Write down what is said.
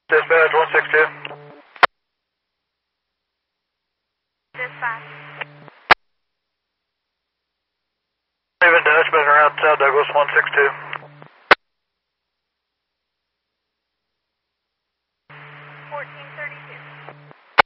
Dispatch 162. Dispatch. Even Dutchman around South Douglas 162.